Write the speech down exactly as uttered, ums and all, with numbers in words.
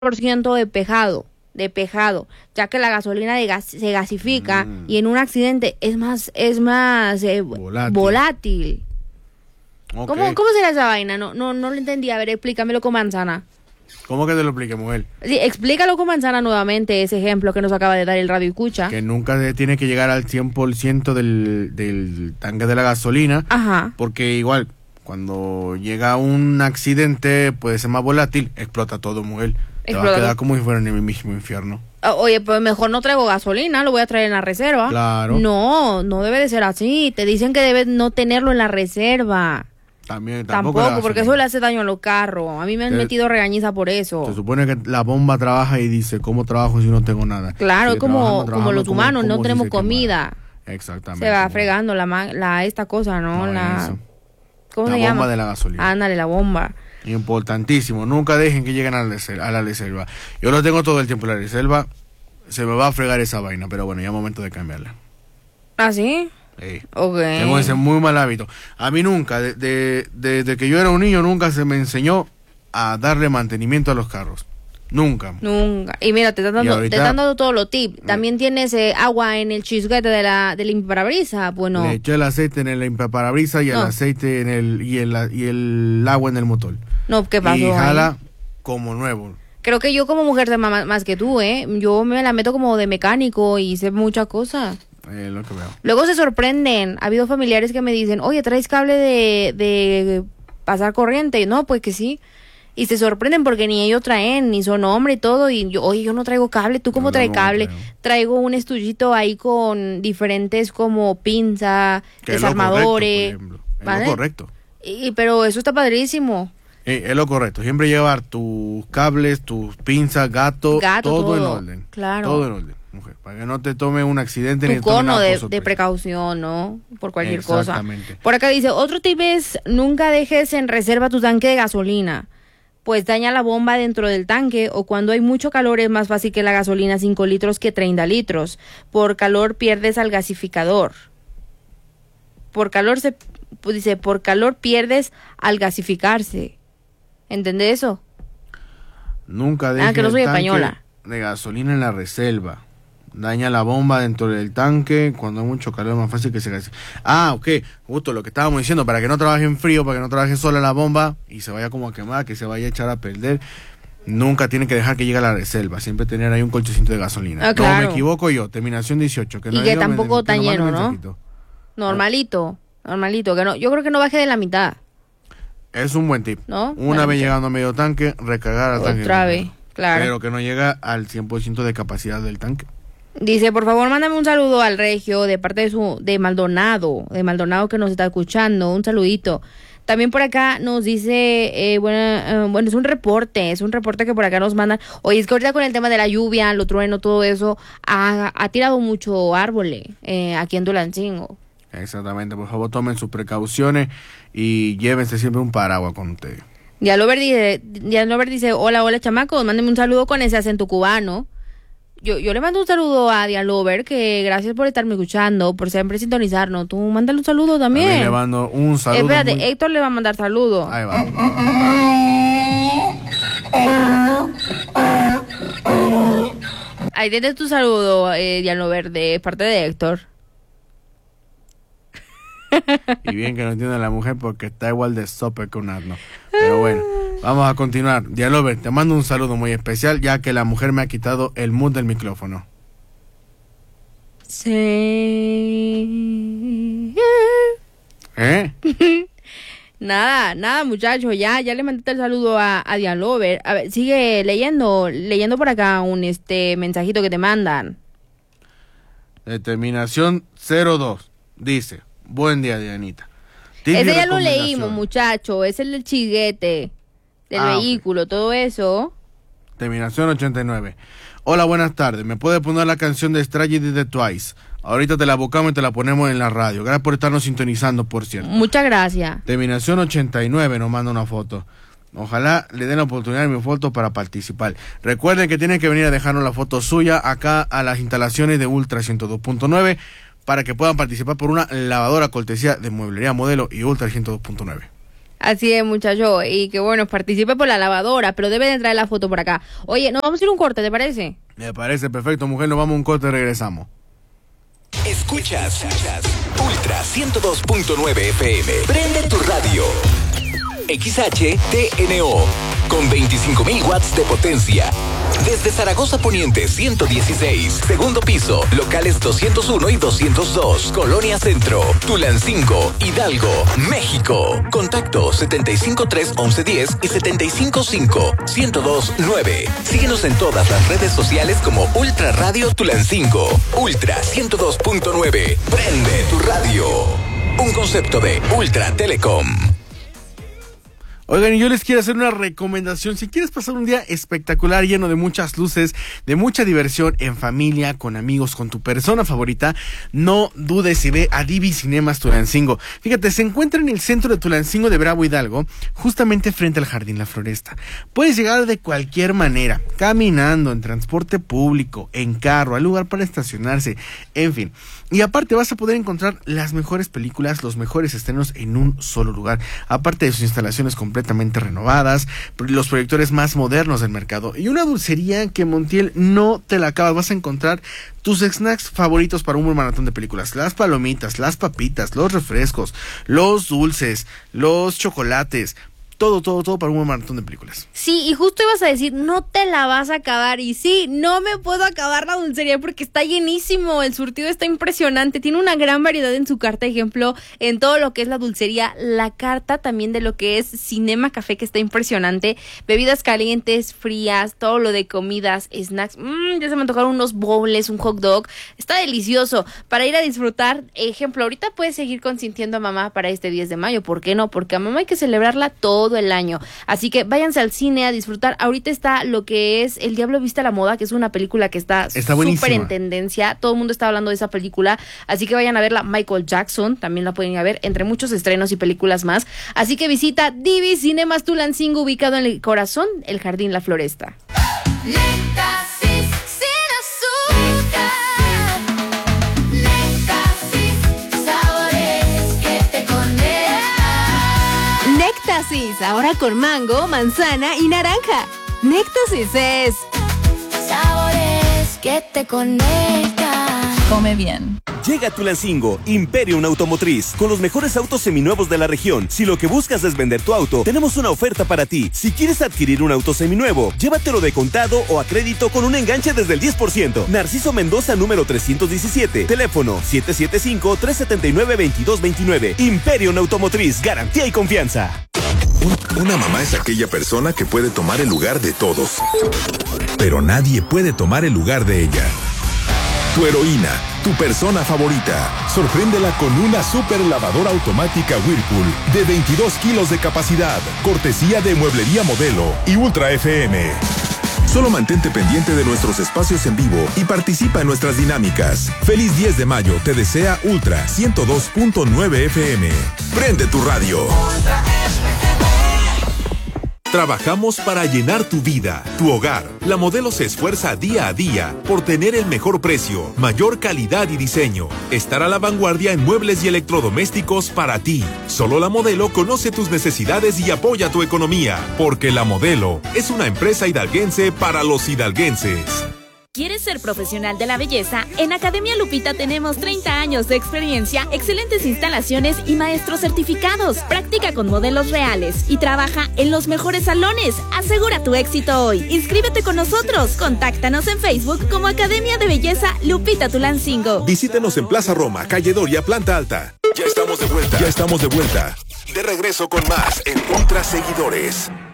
por ciento de pejado, de pejado, ya que la gasolina de gas, se gasifica mm. y en un accidente es más, es más eh, volátil. volátil. Okay. ¿Cómo, ¿Cómo será esa vaina? No, no, no lo entendí. A ver, explícamelo con manzana. ¿Cómo que te lo explique, mujer? Sí, explícalo con manzana nuevamente, ese ejemplo que nos acaba de dar el radio escucha. Que nunca tiene que llegar al cien por ciento del, del tanque de la gasolina. Ajá. Porque igual, cuando llega un accidente, puede ser más volátil, explota todo, mujer. Te va a quedar como si fuera en el mismo infierno. Oye, pues mejor no traigo gasolina, lo voy a traer en la reserva. Claro. No, no debe de ser así. Te dicen que debes no tenerlo en la reserva. También, tampoco, tampoco porque eso le hace daño a los carros. A mí me han te, metido regañiza por eso. Se supone que la bomba trabaja y dice, ¿cómo trabajo si no tengo nada? Claro, como, trabajando, como los humanos, como, como no tenemos si comida. Exactamente. Se va fregando la, la esta cosa, ¿no? no la eso. ¿Cómo la se llama? La bomba de la gasolina. Ándale, la bomba. Importantísimo, nunca dejen que lleguen a la, a la reserva. Yo lo tengo todo el tiempo en la reserva, se me va a fregar esa vaina, pero bueno, ya es momento de cambiarla. ¿Ah, sí? Sí. Okay. Tengo ese muy mal hábito. A mí nunca, desde de, de, de que yo era un niño, nunca se me enseñó a darle mantenimiento a los carros. Nunca. Nunca. Y mira, te están dando, ahorita, te están dando todos los tips. También tienes eh, agua en el chisguete de la del limpiaparabrisas. Bueno. Le eché el aceite en el limpiaparabrisas y no. el aceite en el y el y el agua en el motor. No, ¿qué pasó? Y jala ahí? Como nuevo. Creo que yo como mujer sé más, más que tú, ¿eh? Yo me la meto como de mecánico y sé muchas cosas. Eh, lo que veo. Luego se sorprenden. Ha habido familiares que me dicen, oye, ¿traes cable de, de pasar corriente? No, pues que sí. Y se sorprenden porque ni ellos traen, ni son hombre y todo. Y yo, oye, yo no traigo cable. ¿Tú cómo no, traes no, cable? No traigo un estullito ahí con diferentes como pinza, desarmadores. Es lo correcto, es ¿vale? lo correcto. Y, pero eso está padrísimo. Eh, es lo correcto. Siempre llevar tus cables, tus pinzas, gato, gato todo, todo en orden. Claro. Todo en orden, mujer. Para que no te tome un accidente tu ni te cono tome de, de precaución, ¿no? Por cualquier Exactamente. cosa. Por acá dice, otro tip es, nunca dejes en reserva tu tanque de gasolina. Pues daña la bomba dentro del tanque o cuando hay mucho calor es más fácil que la gasolina cinco litros que treinta litros. Por calor pierdes al gasificador. Por calor se pues dice, por calor pierdes al gasificarse. ¿Entendés eso? Nunca dejes ah, que no soy el tanque española. de gasolina en la reserva. Daña la bomba dentro del tanque. Cuando hay mucho calor es más fácil que se gasifique. Ah, ok. Justo lo que estábamos diciendo. Para que no trabaje en frío, para que no trabaje sola la bomba y se vaya como a quemar, que se vaya a echar a perder. Nunca tiene que dejar que llegue a la reserva. Siempre tener ahí un colchoncito de gasolina. Ah, claro. No me equivoco yo. Terminación dieciocho. Que no y que tampoco tan lleno, ¿no? Normalito. Normalito. Que no. Yo creo que no baje de la mitad. Es un buen tip. ¿No? Una vez llegando a medio tanque, recargar al tanque. Otra vez, claro. Pero que no llega al cien por ciento de capacidad del tanque. Dice, por favor, mándame un saludo al Regio de parte de su de Maldonado, de Maldonado que nos está escuchando, un saludito. También por acá nos dice, eh, bueno, eh, bueno, es un reporte, es un reporte que por acá nos mandan. Oye, es que ahorita con el tema de la lluvia, lo trueno, todo eso, ha, ha tirado mucho árboles eh, aquí en Tulancingo. Exactamente, por favor tomen sus precauciones y llévense siempre un paraguas con ustedes. Dialover dice, Dialover dice, hola, hola chamacos, mándenme un saludo con ese acento cubano. Yo, yo le mando un saludo a Dialover, que gracias por estarme escuchando, por siempre sintonizarnos. Tú mándale un saludo también. También le mando un saludo. Espérate, muy... Héctor le va a mandar saludo. Ahí va. Ahí tienes tu saludo, eh, Dialover, de parte de Héctor. Y bien que no entiende la mujer porque está igual de sope que un asno. Pero bueno, vamos a continuar. Dialover, te mando un saludo muy especial ya que la mujer me ha quitado el mute del micrófono. Sí. ¿Eh? Nada, nada muchachos, ya, ya le mandaste el saludo a, a Dialover. A ver, sigue leyendo, leyendo por acá un este mensajito que te mandan. Determinación cero dos, dice... Buen día, Dianita. Ese ya lo leímos, muchacho. Es el del chiguete, del ah, vehículo, okay. Todo eso. Terminación ochenta y nueve. Hola, buenas tardes. ¿Me puede poner la canción de Strategy de Twice? Ahorita te la buscamos y te la ponemos en la radio. Gracias por estarnos sintonizando, por cierto. Muchas gracias. Terminación ochenta y nueve nos manda una foto. Ojalá le den la oportunidad de mi foto para participar. Recuerden que tienen que venir a dejarnos la foto suya acá a las instalaciones de Ultra ciento dos punto nueve. Para que puedan participar por una lavadora cortesía de Mueblería Modelo y Ultra ciento dos punto nueve. Así es, muchacho, y que bueno, participe por la lavadora, pero debe de traer la foto por acá. Oye, nos vamos a ir a un corte, ¿te parece? Me parece perfecto, mujer, nos vamos a un corte y regresamos. Escuchas, escuchas Ultra ciento dos punto nueve F M. Prende tu radio. X H T N O con veinticinco mil watts de potencia. Desde Zaragoza Poniente ciento dieciséis, segundo piso, locales doscientos uno y doscientos dos, Colonia Centro, Tulancingo, Hidalgo, México. Contacto setenta y cinco tres once diez y setenta y cinco cinco ciento dos nueve. Síguenos en todas las redes sociales como Ultra Radio Tulancingo. Ultra ciento dos punto nueve. Prende tu radio. Un concepto de Ultra Telecom. Oigan, y yo les quiero hacer una recomendación. Si quieres pasar un día espectacular, lleno de muchas luces, de mucha diversión, en familia, con amigos, con tu persona favorita, no dudes y ve a Divi Cinemas Tulancingo. Fíjate, se encuentra en el centro de Tulancingo de Bravo, Hidalgo, justamente frente al Jardín La Floresta. Puedes llegar de cualquier manera, caminando, en transporte público, en carro, hay lugar para estacionarse, en fin. Y aparte vas a poder encontrar las mejores películas, los mejores estrenos en un solo lugar. Aparte de sus instalaciones completamente renovadas, los proyectores más modernos del mercado y una dulcería que Montiel no te la acabas. Vas a encontrar tus snacks favoritos para un buen maratón de películas. Las palomitas, las papitas, los refrescos, los dulces, los chocolates. Todo, todo, todo para un buen maratón de películas. Sí, y justo ibas a decir, no te la vas a acabar. Y sí, no me puedo acabar la dulcería porque está llenísimo. El surtido está impresionante. Tiene una gran variedad en su carta, ejemplo, en todo lo que es la dulcería. La carta también de lo que es Cinema Café, que está impresionante. Bebidas calientes, frías, todo lo de comidas, snacks. Mmm, ya se me antojaron unos bowls, un hot dog. Está delicioso para ir a disfrutar. Ejemplo, ahorita puedes seguir consintiendo a mamá para este diez de mayo. ¿Por qué no? Porque a mamá hay que celebrarla todo el año, así que váyanse al cine a disfrutar. Ahorita está lo que es El Diablo Viste a la Moda, que es una película que está súper en tendencia, todo el mundo está hablando de esa película, así que vayan a verla. Michael Jackson también la pueden ir a ver, entre muchos estrenos y películas más, así que visita Divi Cinemas Tulancingo, ubicado en el corazón el Jardín La Floresta. Néctasis, ahora con mango, manzana y naranja. Néctasis es sabores que te conectan. Come bien. Llega a Tulancingo, Imperium Automotriz, con los mejores autos seminuevos de la región. Si lo que buscas es vender tu auto, tenemos una oferta para ti. Si quieres adquirir un auto seminuevo, llévatelo de contado o a crédito con un enganche desde el diez por ciento. Narciso Mendoza, número trescientos diecisiete. Teléfono siete siete cinco, tres siete nueve, dos dos dos nueve. Imperium Automotriz, garantía y confianza. Una mamá es aquella persona que puede tomar el lugar de todos, pero nadie puede tomar el lugar de ella. Tu heroína, tu persona favorita. Sorpréndela con una super lavadora automática Whirlpool de veintidós kilos de capacidad, cortesía de Mueblería Modelo y Ultra F M. Solo mantente pendiente de nuestros espacios en vivo y participa en nuestras dinámicas. Feliz diez de mayo te desea Ultra ciento dos punto nueve F M. Prende tu radio. Trabajamos para llenar tu vida, tu hogar. La Modelo se esfuerza día a día por tener el mejor precio, mayor calidad y diseño. Estar a la vanguardia en muebles y electrodomésticos para ti. Solo La Modelo conoce tus necesidades y apoya tu economía, porque La Modelo es una empresa hidalguense para los hidalguenses. ¿Quieres ser profesional de la belleza? En Academia Lupita tenemos treinta años de experiencia, excelentes instalaciones y maestros certificados. Practica con modelos reales y trabaja en los mejores salones. Asegura tu éxito hoy. Inscríbete con nosotros. Contáctanos en Facebook como Academia de Belleza Lupita Tulancingo. Visítenos en Plaza Roma, calle Doria, planta alta. Ya estamos de vuelta. Ya estamos de vuelta. De regreso con más en Ultra Seguidores.